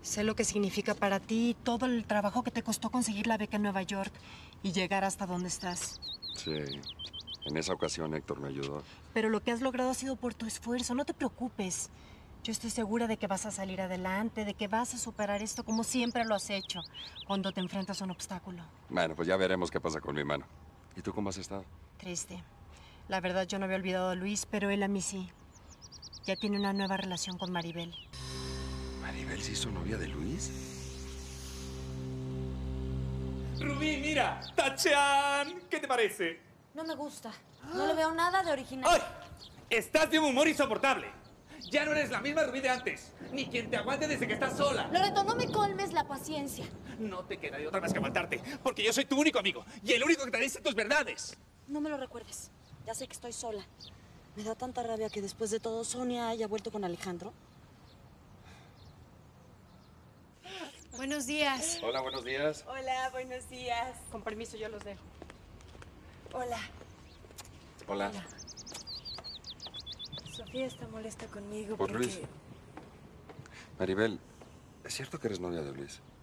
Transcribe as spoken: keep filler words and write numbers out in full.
Sé lo que significa para ti todo el trabajo que te costó conseguir la beca en Nueva York y llegar hasta donde estás. Sí, en esa ocasión Héctor me ayudó. Pero lo que has logrado ha sido por tu esfuerzo, no te preocupes. Yo estoy segura de que vas a salir adelante, de que vas a superar esto como siempre lo has hecho cuando te enfrentas a un obstáculo. Bueno, pues ya veremos qué pasa con mi mano. ¿Y tú cómo has estado? Triste. La verdad, yo no había olvidado a Luis, pero él a mí sí. Ya tiene una nueva relación con Maribel. ¿Maribel se hizo novia de Luis? Rubí, mira, ¡tachán! ¿Qué te parece? No me gusta. No le veo nada de original. ¡Ay! Estás de un humor insoportable. Ya no eres la misma Rubí de antes. Ni quien te aguante desde que estás sola. Loreto, no me colmes la paciencia. No te queda de otra más que aguantarte, porque yo soy tu único amigo y el único que te dice tus verdades. No me lo recuerdes. Ya sé que estoy sola. Me da tanta rabia que después de todo Sonia haya vuelto con Alejandro. Buenos días. Hola, buenos días. Hola, buenos días. Con permiso, yo los dejo. Hola. Hola. Sofía está molesta conmigo ¿Por porque... Luis? Maribel, ¿es cierto que eres novia de Luis?